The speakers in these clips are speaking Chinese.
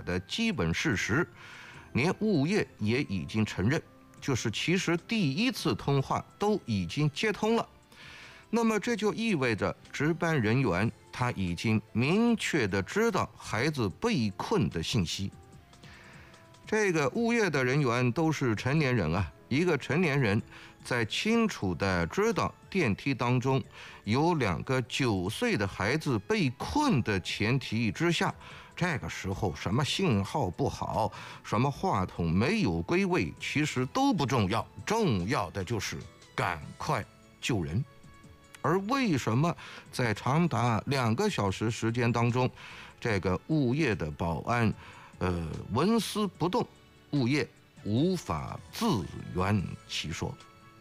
法的基本事实，连物业也已经承认，就是其实第一次通话都已经接通了。那么这就意味着值班人员他已经明确的知道孩子被困的信息。这个物业的人员都是成年人啊，一个成年人在清楚的知道电梯当中有2个9岁的孩子被困的前提之下，这个时候什么信号不好，什么话筒没有归位，其实都不重要，重要的就是赶快救人。而为什么在长达2个小时时间当中，这个物业的保安纹丝不动，物业无法自圆其说？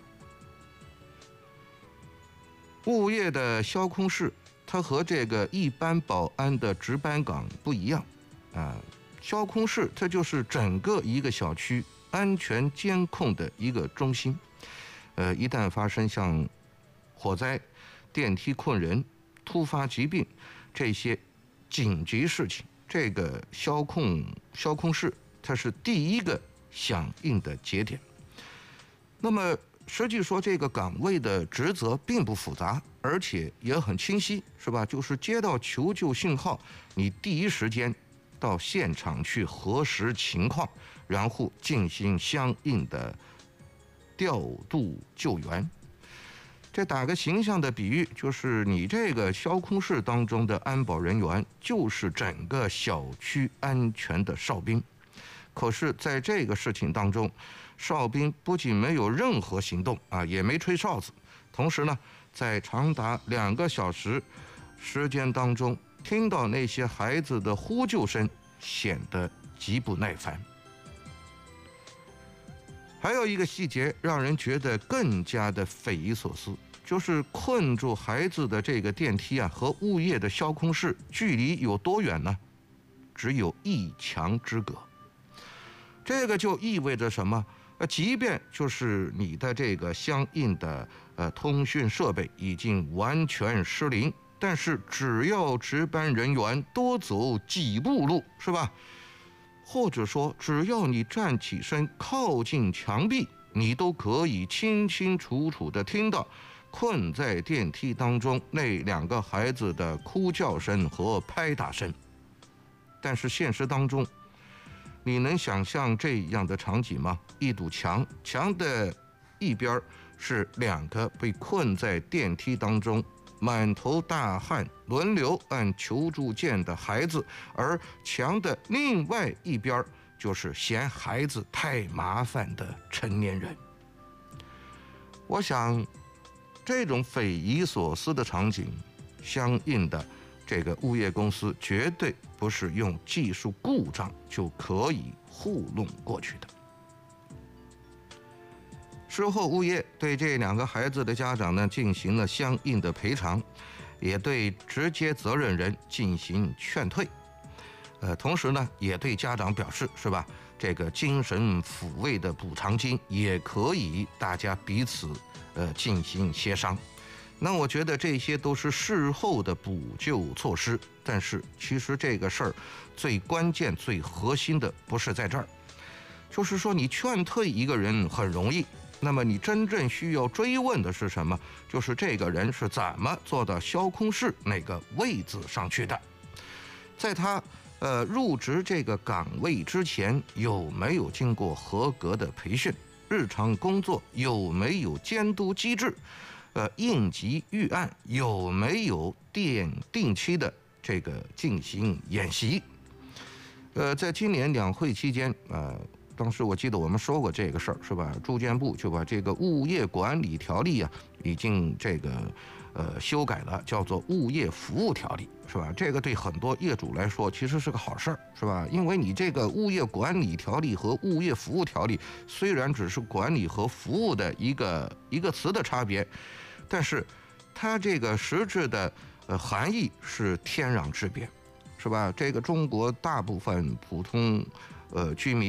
物业的消控室它和这个一般保安的值班岗不一样啊，消控室它就是整个一个小区安全监控的一个中心。一旦发生像火灾、电梯困人、突发疾病这些紧急事情，这个消控室它是第一个响应的节点。那么实际说，这个岗位的职责并不复杂，而且也很清晰，是吧？就是接到求救信号，你第一时间到现场去核实情况，然后进行相应的调度救援。这打个形象的比喻，就是你这个消控室当中的安保人员，就是整个小区安全的哨兵。可是在这个事情当中，哨兵不仅没有任何行动啊，也没吹哨子，同时呢，在长达2个小时时间当中，听到那些孩子的呼救声，显得极不耐烦。还有一个细节让人觉得更加的匪夷所思，就是困住孩子的这个电梯啊，和物业的消控室距离有多远呢？只有1墙之隔。这个就意味着什么？即便就是你的这个相应的通讯设备已经完全失灵，但是只要值班人员多走几步路，是吧？或者说只要你站起身靠近墙壁，你都可以清清楚楚地听到困在电梯当中那2个孩子的哭叫声和拍打声。但是现实当中，你能想象这样的场景吗？一堵墙，墙的一边是2个被困在电梯当中满头大汗轮流按求助键的孩子，而墙的另外一边就是嫌孩子太麻烦的成年人。我想这种匪夷所思的场景，相应的这个物业公司绝对不是用技术故障就可以糊弄过去的。事后，物业对这2个孩子的家长呢进行了相应的赔偿，也对直接责任人进行劝退。同时呢，也对家长表示，是吧？这个精神抚慰的补偿金也可以大家彼此进行协商。那我觉得这些都是事后的补救措施，但是其实这个事儿最关键、最核心的不是在这儿，就是说你劝退一个人很容易。那么你真正需要追问的是什么？就是这个人是怎么坐到消控室那个位置上去的，在他入职这个岗位之前有没有经过合格的培训，日常工作有没有监督机制，应急预案有没有定期的这个进行演习。在今年2会期间当时我记得我们说过这个事儿，是吧？住建部就把这个物业管理条例啊，已经这个修改了，叫做物业服务条例，是吧？这个对很多业主来说其实是个好事儿，是吧？因为你这个物业管理条例和物业服务条例虽然只是管理和服务的一个词的差别，但是它这个实质的含义是天壤之别，是吧？这个中国大部分普通居民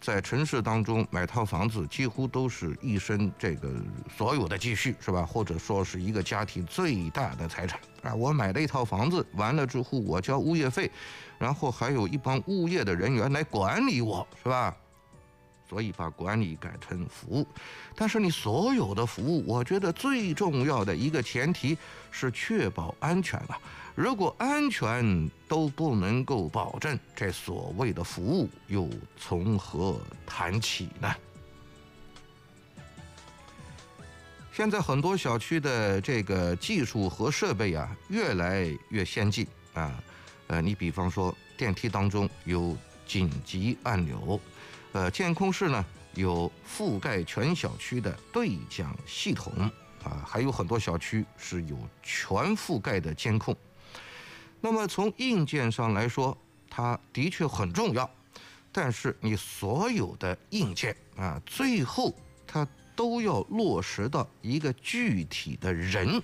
在城市当中买套房子，几乎都是一生这个所有的积蓄，是吧？或者说是一个家庭最大的财产啊！我买了一套房子，完了之后我交物业费，然后还有一帮物业的人员来管理我，是吧？所以把管理改成服务。但是你所有的服务，我觉得最重要的一个前提是确保安全啊。如果安全都不能够保证，这所谓的服务又从何谈起呢？现在很多小区的这个技术和设备啊，越来越先进啊。你比方说电梯当中有紧急按钮，监控室呢有覆盖全小区的对讲系统啊，还有很多小区是有全覆盖的监控。那么从硬件上来说，它的确很重要，但是你所有的硬件啊，最后它都要落实到一个具体的人。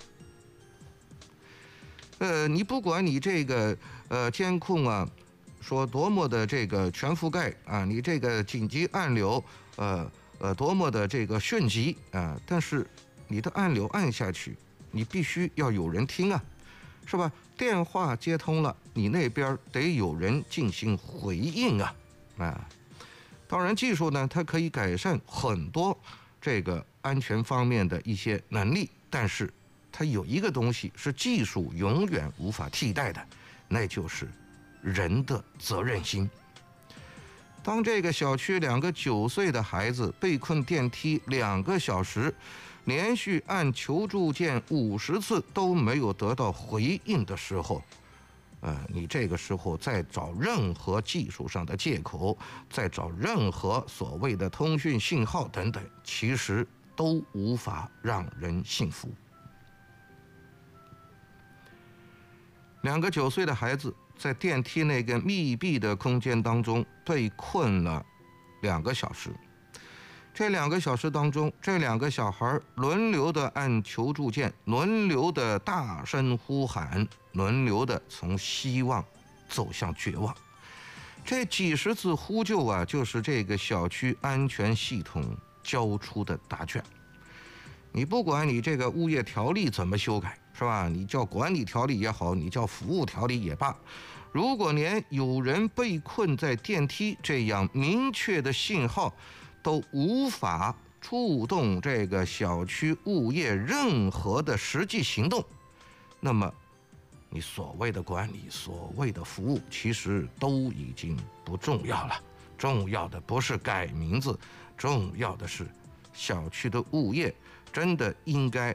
你不管你这个监控啊，说多么的这个全覆盖啊，你这个紧急按钮多么的这个迅疾啊，但是你的按钮按下去，你必须要有人听啊，是吧？电话接通了，你那边得有人进行回应啊。当然技术呢，它可以改善很多这个安全方面的一些能力，但是它有一个东西是技术永远无法替代的，那就是人的责任心。当这个小区2个9岁的孩子被困电梯2个小时，连续按求助键50次都没有得到回应的时候，你这个时候再找任何技术上的借口，再找任何所谓的通讯信号等等，其实都无法让人信服。2个9岁的孩子在电梯那个密闭的空间当中被困了2个小时。这2个小时当中，这2个小孩轮流的按求助键，轮流的大声呼喊，轮流的从希望走向绝望。这几十次呼救啊，就是这个小区安全系统交出的答卷。你不管你这个物业条例怎么修改，是吧？你叫管理条例也好，你叫服务条例也罢，如果连有人被困在电梯这样明确的信号都无法触动这个小区物业任何的实际行动，那么你所谓的管理、所谓的服务，其实都已经不重要了。重要的不是改名字，重要的是小区的物业真的应该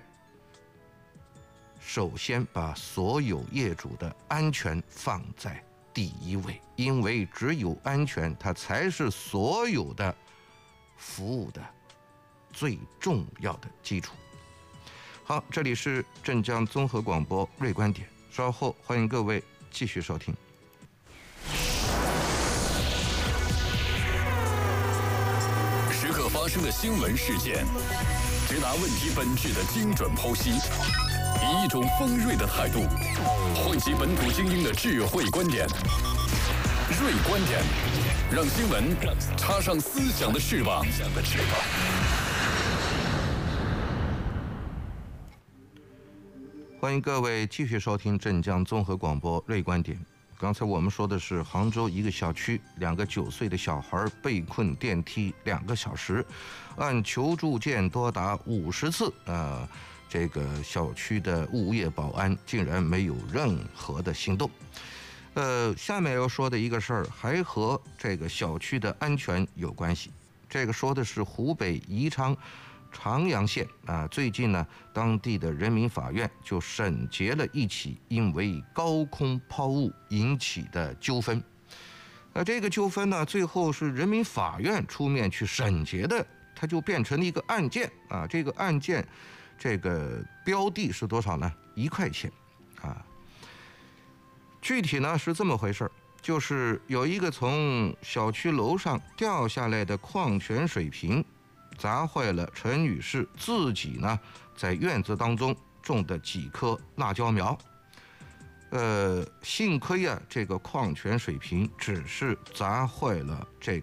首先把所有业主的安全放在第一位，因为只有安全，它才是所有的服务的最重要的基础。好，这里是镇江综合广播锐观点，稍后欢迎各位继续收听。 时刻发生的新闻事件，直达问题本质的精准剖析，以一种锋锐的态度，汇集本土精英的智慧观点。锐观点，让新闻插上思想的翅膀。 欢迎各位继续收听镇江综合广播锐观点。刚才我们说的是杭州一个小区2个9岁的小孩被困电梯2个小时，按求助键多达50次，这个小区的物业保安竟然没有任何的行动。下面要说的一个事儿还和这个小区的安全有关系。这个说的是湖北宜昌长阳县啊，最近呢，当地的人民法院就审结了一起因为高空抛物引起的纠纷。这个纠纷呢，最后是人民法院出面去审结的，它就变成了一个案件啊。这个案件，这个标的是多少呢？1块钱啊。具体呢是这么回事，就是有一个从小区楼上掉下来的矿泉水瓶，砸坏了陈女士自己呢在院子当中种的几棵辣椒苗。幸亏啊，这个矿泉水瓶只是砸坏了这个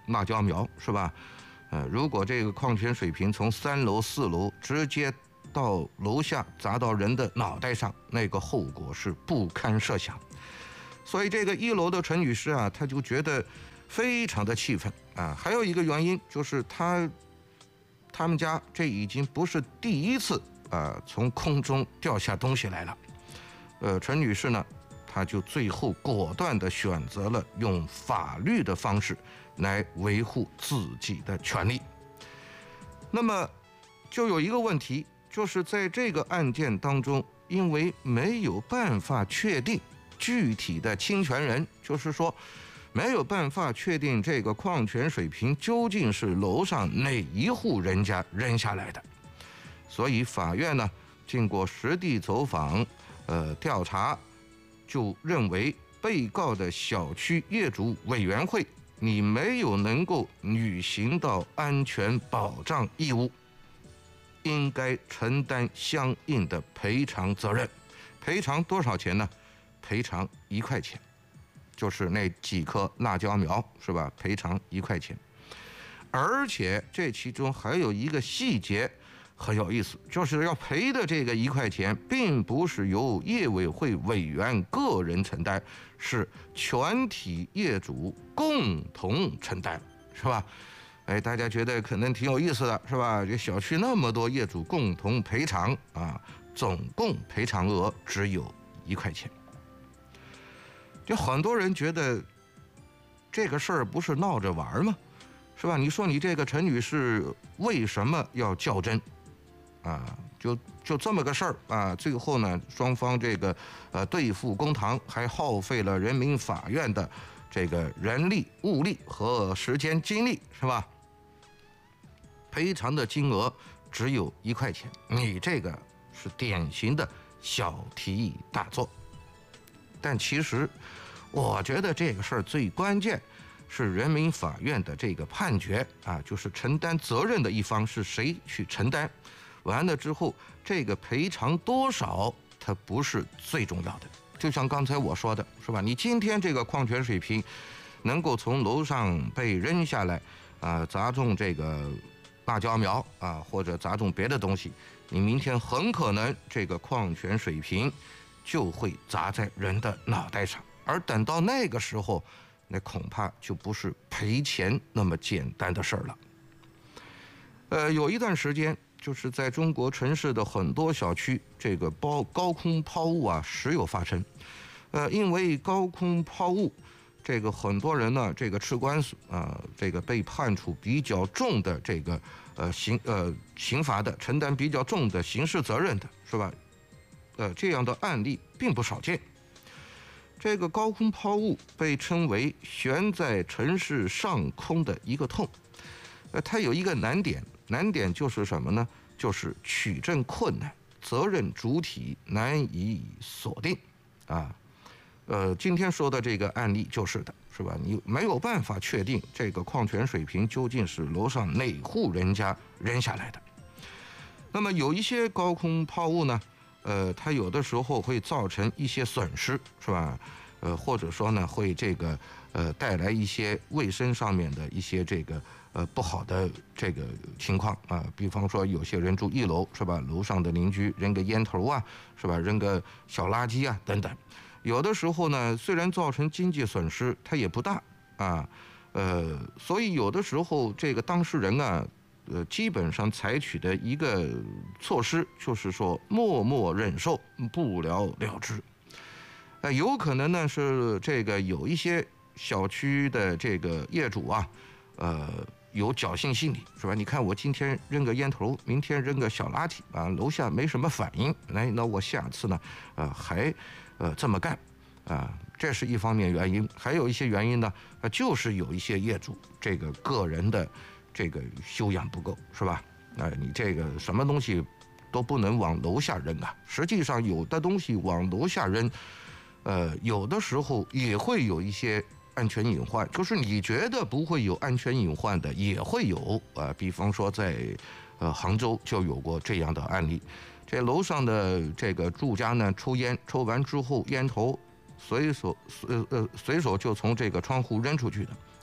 辣椒苗，是吧？如果这个矿泉水瓶从3楼、4楼直接到楼下砸到人的脑袋上，那个后果是不堪设想。所以这个1楼的陈女士啊，她就觉得非常的气愤啊。还有一个原因就是他们家这已经不是第一次从空中掉下东西来了。陈女士呢，她就最后果断地选择了用法律的方式来维护自己的权利。那么就有一个问题，就是在这个案件当中，因为没有办法确定具体的侵权人，就是说没有办法确定这个矿泉水瓶究竟是楼上哪一户人家扔下来的，所以法院呢经过实地走访调查，就认为被告的小区业主委员会你没有能够履行到安全保障义务，应该承担相应的赔偿责任。赔偿多少钱呢？赔偿1块钱，就是那几棵辣椒苗，是吧？赔偿1块钱。而且这其中还有一个细节很有意思，就是要赔的这个1块钱，并不是由业委会委员个人承担，是全体业主共同承担，是吧？大家觉得可能挺有意思的，是吧？这小区那么多业主共同赔偿啊，总共赔偿额只有1块钱。就很多人觉得这个事儿不是闹着玩吗？是吧？你说你这个陈女士为什么要较真？就这么个事儿啊，最后呢，双方这个对簿公堂，还耗费了人民法院的这个人力、物力和时间精力，是吧？赔偿的金额只有1块钱，你这个是典型的小题大做。但其实，我觉得这个事儿最关键是人民法院的这个判决啊，就是承担责任的一方是谁去承担。完了之后，这个赔偿多少，它不是最重要的。就像刚才我说的，是吧？你今天这个矿泉水瓶能够从楼上被扔下来，砸中这个辣椒苗或者砸中别的东西，你明天很可能这个矿泉水瓶就会砸在人的脑袋上，而等到那个时候，那恐怕就不是赔钱那么简单的事儿了。有一段时间，就是在中国城市的很多小区，这个高空抛物时有发生。因为高空抛物，这个很多人呢，这个吃官司这个被判处比较重的这个刑罚的，承担比较重的刑事责任的，是吧？这样的案例并不少见。这个高空抛物被称为悬在城市上空的一个痛，它有一个难点就是什么呢？就是取证困难，责任主体难以锁定今天说的这个案例就是的，是吧？你没有办法确定这个矿泉水瓶究竟是楼上哪户人家扔下来的。那么有一些高空抛物呢，它有的时候会造成一些损失，是吧？或者说呢，会这个带来一些卫生上面的一些这个不好的这个情况比方说有些人住1楼，是吧？楼上的邻居扔个烟头是吧？扔个小垃圾等等。有的时候呢，虽然造成经济损失，它也不大所以有的时候这个当事人基本上采取的一个措施就是说默默忍受，不了了之。有可能呢是这个有一些小区的这个业主有侥幸心理，是吧？你看我今天扔个烟头，明天扔个小垃圾楼下没什么反应，那我下次呢还这么干这是一方面原因。还有一些原因呢就是有一些业主这个个人的这个修养不够，是吧？你这个什么东西都不能往楼下扔实际上有的东西往楼下扔有的时候也会有一些安全隐患，就是你觉得不会有安全隐患的也会有比方说在杭州就有过这样的案例。这楼上的这个住家呢，抽烟，抽完之后烟头随手就从这个窗户扔出去的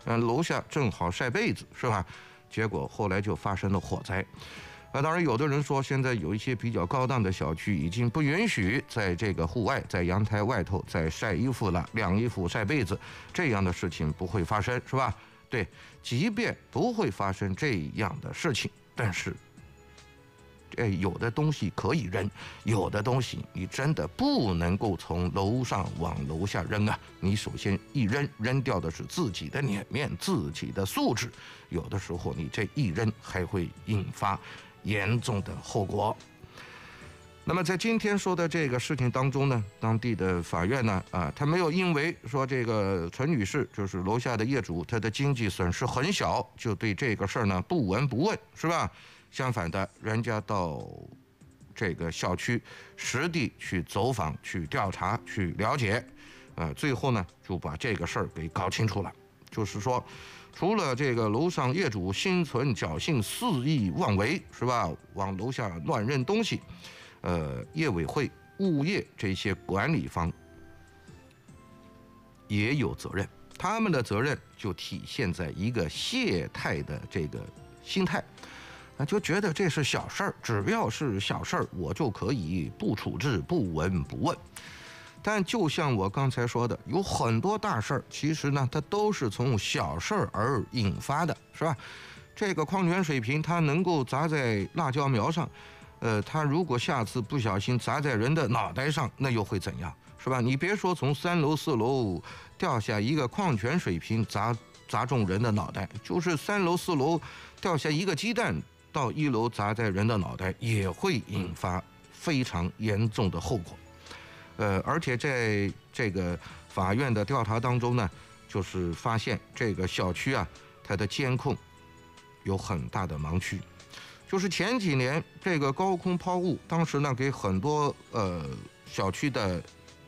楼下正好晒被子，是吧？结果后来就发生了火灾。当然，有的人说，现在有一些比较高档的小区已经不允许在这个户外、在阳台外头再晒衣服了，晾衣服、晒被子，这样的事情不会发生，是吧？对，即便不会发生这样的事情，但是，有的东西可以扔，有的东西你真的不能够从楼上往楼下扔啊！你首先一扔掉的是自己的脸面、自己的素质，有的时候你这一扔还会引发严重的后果。那么在今天说的这个事情当中呢，当地的法院呢，他没有因为说这个陈女士就是楼下的业主，她的经济损失很小，就对这个事儿呢不闻不问，是吧？相反的，人家到这个小区实地去走访、去调查、去了解，最后呢就把这个事儿给搞清楚了，就是说。除了这个楼上业主心存侥幸、肆意妄为，是吧？往楼下乱扔东西，业委会、物业这些管理方也有责任。他们的责任就体现在一个懈怠的这个心态，就觉得这是小事儿，只要是小事儿，我就可以不处置、不闻不问。但就像我刚才说的，有很多大事儿，其实呢，它都是从小事儿而引发的，是吧？这个矿泉水瓶它能够砸在辣椒苗上，它如果下次不小心砸在人的脑袋上，那又会怎样，是吧？你别说从3楼4楼掉下一个矿泉水瓶砸中人的脑袋，就是3楼4楼掉下一个鸡蛋到1楼砸在人的脑袋，也会引发非常严重的后果。而且在这个法院的调查当中呢，就是发现这个小区啊，它的监控有很大的盲区。就是前几年这个高空抛物，当时呢给很多小区的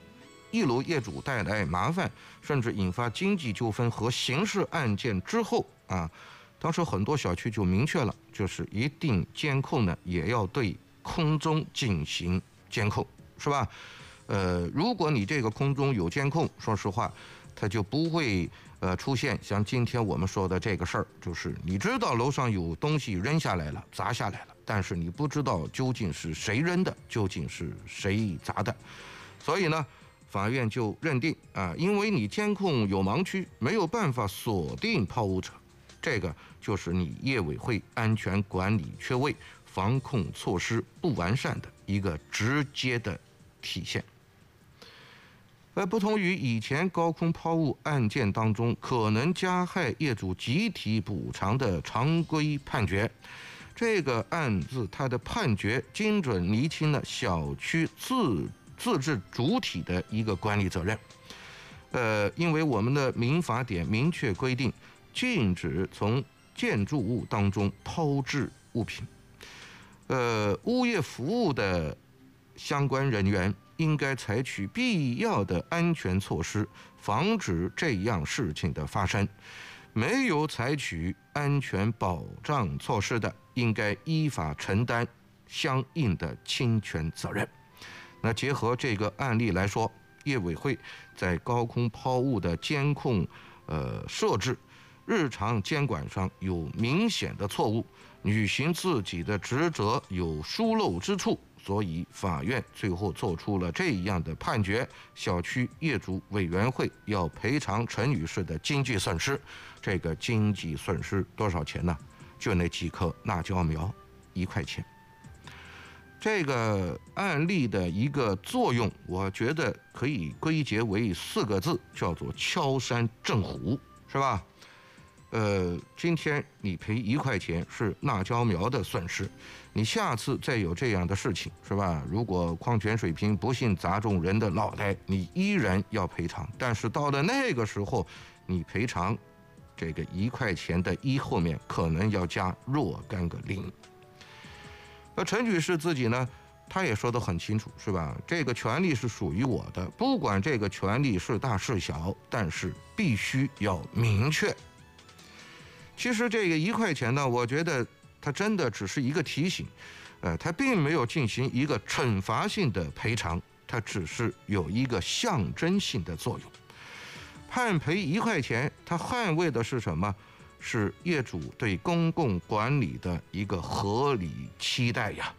1楼业主带来麻烦，甚至引发经济纠纷和刑事案件之后啊，当时很多小区就明确了，就是一定监控呢也要对空中进行监控，是吧？如果你这个空中有监控，说实话，它就不会出现像今天我们说的这个事儿，就是你知道楼上有东西扔下来了、砸下来了，但是你不知道究竟是谁扔的，究竟是谁砸的，所以呢，法院就认定因为你监控有盲区，没有办法锁定抛物者，这个就是你业委会安全管理缺位、防控措施不完善的一个直接的体现。不同于以前高空抛物案件当中可能加害业主集体补偿的常规判决，这个案子它的判决精准厘清了小区自治主体的一个管理责任。因为我们的民法典明确规定，禁止从建筑物当中抛掷物品。物业服务的相关人员应该采取必要的安全措施，防止这样事情的发生。没有采取安全保障措施的，应该依法承担相应的侵权责任。那结合这个案例来说，业委会在高空抛物的监控设置、日常监管上有明显的错误，履行自己的职责有疏漏之处。所以法院最后做出了这样的判决，小区业主委员会要赔偿陈女士的经济损失。这个经济损失多少钱呢？就那几棵辣椒苗，1块钱。这个案例的一个作用，我觉得可以归结为4个字，叫做敲山震虎，是吧？今天你赔1块钱是辣椒苗的损失，你下次再有这样的事情，是吧？如果矿泉水瓶不幸砸中人的脑袋，你依然要赔偿，但是到了那个时候，你赔偿这个1块钱的1后面可能要加若干个0。陈女士自己呢，她也说得很清楚，是吧？这个权利是属于我的，不管这个权利是大是小，但是必须要明确。其实这个1块钱呢，我觉得它真的只是一个提醒，它并没有进行一个惩罚性的赔偿，它只是有一个象征性的作用。 判赔1块钱，它捍卫的是什么？是业主对公共管理的一个合理期待呀。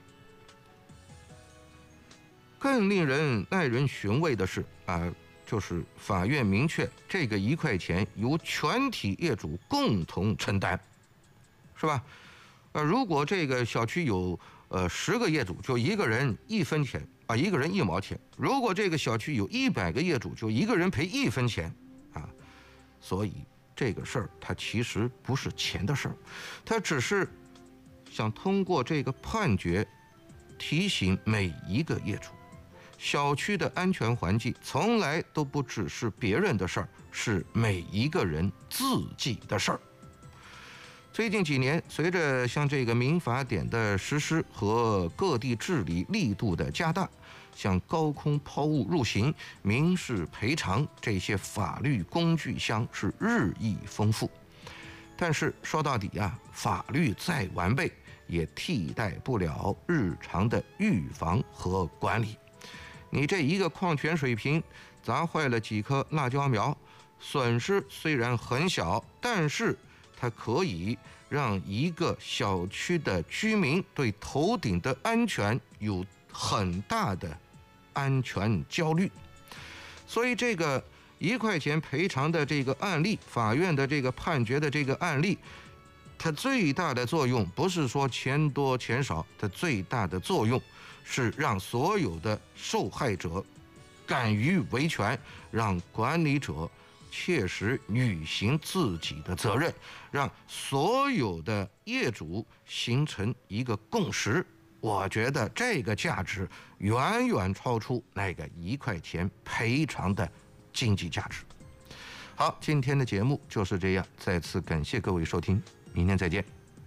更令人耐人寻味的是就是法院明确这个1块钱由全体业主共同承担，是吧？如果这个小区有10个业主，就一个人1分钱一个人1毛钱；如果这个小区有100个业主，就一个人赔1分钱所以这个事儿它其实不是钱的事儿，它只是想通过这个判决提醒每一个业主，小区的安全环境从来都不只是别人的事儿，是每一个人自己的事儿。最近几年，随着像这个民法典的实施和各地治理力度的加大，像高空抛物入刑、民事赔偿这些法律工具箱是日益丰富。但是说到底法律再完备，也替代不了日常的预防和管理。你这一个矿泉水瓶砸坏了几棵辣椒苗，损失虽然很小，但是它可以让一个小区的居民对头顶的安全有很大的安全焦虑。所以这个1块钱赔偿的这个案例，法院的这个判决的这个案例，它最大的作用不是说钱多钱少，它最大的作用是让所有的受害者敢于维权，让管理者切实履行自己的责任，让所有的业主形成一个共识。我觉得这个价值远远超出那个1块钱赔偿的经济价值。好，今天的节目就是这样，再次感谢各位收听，明天再见。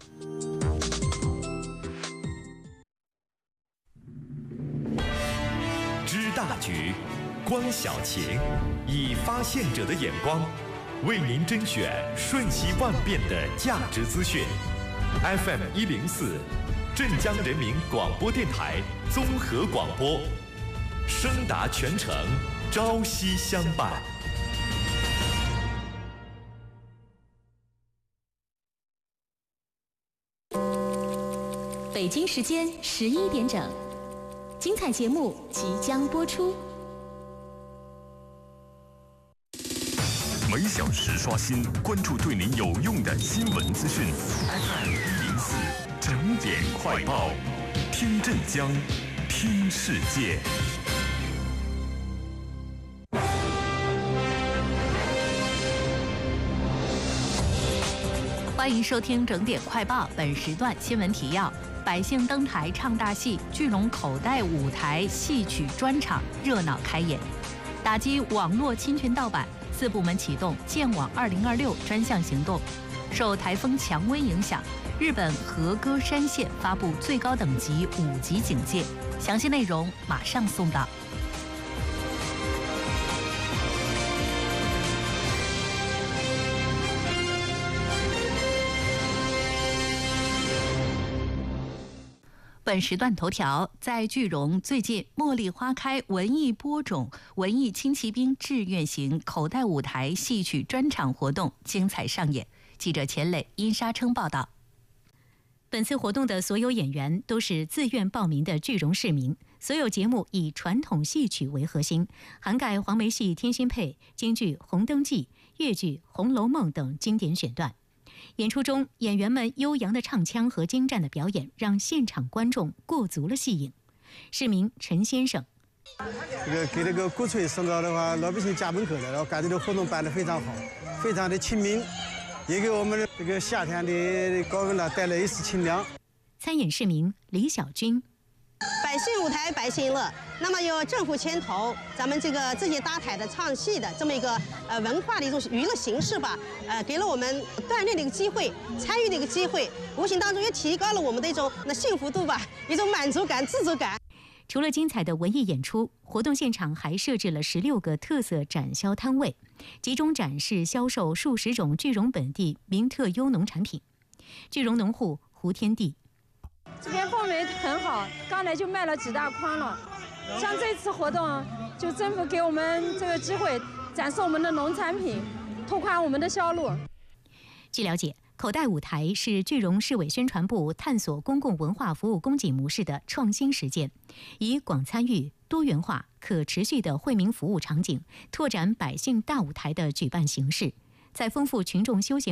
知大局，观小情，以发现者的眼光，为您甄选瞬息万变的价值资讯。FM 104，镇江人民广播电台综合广播，声达全城，朝夕相伴。 北京时间11点整，精彩节目即将播出。 每小时刷新，关注对您有用的新闻资讯。FM 104整点快报，听镇江，听世界。 欢迎收听整点快报，本时段新闻提要：百姓登台唱大戏，聚龙口袋舞台戏曲专场热闹开演；打击网络侵权盗版，4部门启动建网2026专项行动。受台风强威影响，日本和歌山县发布最高等级5级警戒，详细内容马上送到。本时段头条：在句容，最近茉莉花开文艺播种文艺轻骑兵志愿型口袋舞台戏曲专场活动精彩上演。记者钱磊、殷沙称报道。 本次活动的所有演员都是自愿报名的句容市民，所有节目以传统戏曲为核心，涵盖黄梅戏《天心配》、京剧《红灯记》、粤剧《红楼梦》等经典选段。演出中，演员们悠扬的唱腔和精湛的表演，让现场观众过足了戏瘾。市民陈先生： 给这个鼓吹声高的话，老百姓家门口来了，感觉这个活动办得非常好，非常的亲民，也给我们这个夏天的高温呢带来一丝清凉。 参演市民李小军： 百姓舞台，百姓乐。那么有政府牵头，咱们这些搭台的唱戏的这么一个文化的一种娱乐形式吧，给了我们锻炼的一个机会，参与的一个机会，无形当中也提高了我们的一种幸福度吧，一种满足感、自主感。 除了精彩的文艺演出，活动现场还设置了16个特色展销摊位，集中展示销售数十种句容本地名特优农产品。句容农户胡天地： 这边氛围很好，刚才就卖了几大筐了。像这次活动，就政府给我们这个机会， 展示我们的农产品，拓宽我们的销路。 据了解，口袋舞台是句容市委宣传部探索公共文化服务供给模式的创新实践，以广参与、多元化、可持续的惠民服务场景，拓展百姓大舞台的举办形式，在丰富群众休闲